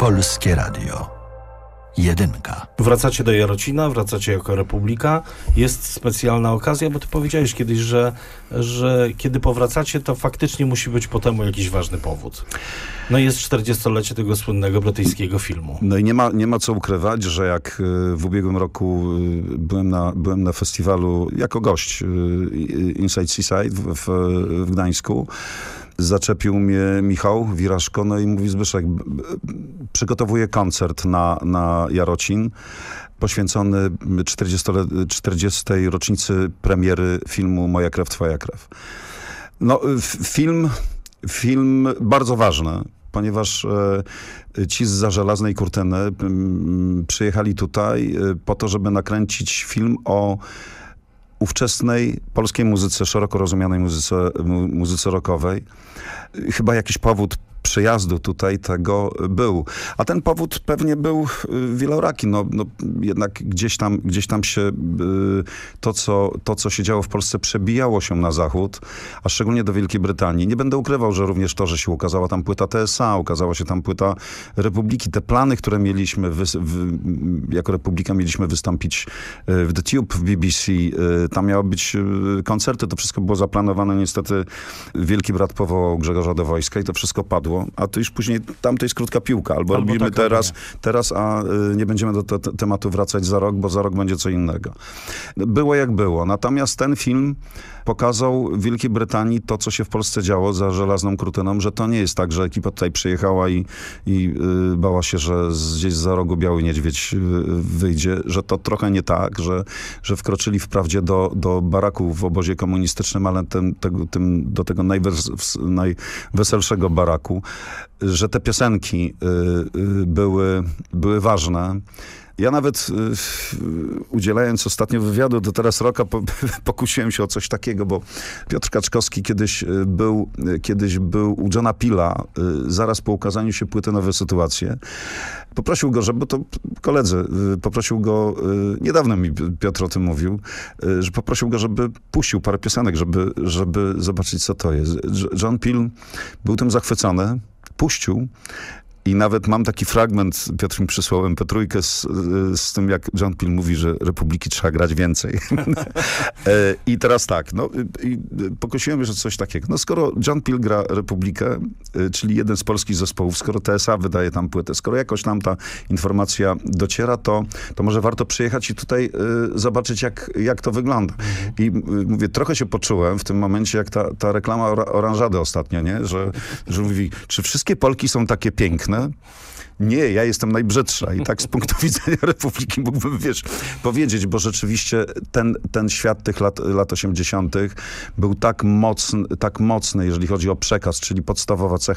Polskie Radio. Jedynka. Wracacie do Jarocina, wracacie jako Republika. Jest specjalna okazja, bo ty powiedziałeś kiedyś, że kiedy powracacie, to faktycznie musi być po temu jakiś ważny powód. No i jest 40-lecie tego słynnego brytyjskiego filmu. No i nie ma co ukrywać, że jak w ubiegłym roku byłem na festiwalu jako gość Inside Seaside w Gdańsku, zaczepił mnie Michał Wiraszko, no i mówi: Zbyszek, przygotowuję koncert na Jarocin poświęcony 40. rocznicy premiery filmu Moja krew, twoja krew. No, film bardzo ważny, ponieważ ci zza żelaznej kurtyny przyjechali tutaj po to, żeby nakręcić film o ówczesnej polskiej muzyce, szeroko rozumianej muzyce rockowej. Chyba jakiś powód przyjazdu tutaj tego był. A ten powód pewnie był wieloraki. No jednak gdzieś tam się to, co się działo w Polsce, przebijało się na zachód, a szczególnie do Wielkiej Brytanii. Nie będę ukrywał, że również to, że się ukazała tam płyta TSA, ukazała się tam płyta Republiki. Te plany, które mieliśmy, jako Republika mieliśmy wystąpić w The Tube, w BBC, tam miały być koncerty, to wszystko było zaplanowane. Niestety Wielki Brat powołał Grzegorza do wojska i to wszystko padło. A to już później, tam to jest krótka piłka. Albo robimy teraz, a nie będziemy do tematu wracać za rok, bo za rok będzie co innego. Było jak było. Natomiast ten film pokazał w Wielkiej Brytanii to, co się w Polsce działo za żelazną kurtyną, że to nie jest tak, że ekipa tutaj przyjechała i bała się, że gdzieś za rogu biały niedźwiedź wyjdzie, że to trochę nie tak, że wkroczyli wprawdzie do baraku w obozie komunistycznym, ale do tego najweselszego baraku, że te piosenki były ważne. Ja nawet udzielając ostatnio wywiadu do Teraz Rocka pokusiłem się o coś takiego, bo Piotr Kaczkowski kiedyś był u Johna Pila zaraz po ukazaniu się płyty Nowe Sytuacje. Poprosił go, poprosił go, niedawno mi Piotr o tym mówił, że poprosił go, żeby puścił parę piosenek, żeby zobaczyć, co to jest. John Peel był tym zachwycony, puścił. I nawet mam taki fragment, Piotr mi przysłał MP3 z tym, jak John Peel mówi, że Republiki trzeba grać więcej. I teraz tak, i pokusiłem się o coś takiego. No skoro John Peel gra Republikę, czyli jeden z polskich zespołów, skoro TSA wydaje tam płytę, skoro jakoś tam ta informacja dociera, to może warto przyjechać i tutaj zobaczyć, jak to wygląda. I mówię, trochę się poczułem w tym momencie, jak ta reklama oranżady ostatnio, nie? Że mówi, czy wszystkie Polki są takie piękne? Nie, ja jestem najbrzydsza. I tak z punktu widzenia Republiki mógłbym, powiedzieć, bo rzeczywiście ten świat tych lat 80. był tak mocny, jeżeli chodzi o przekaz, czyli podstawowa cecha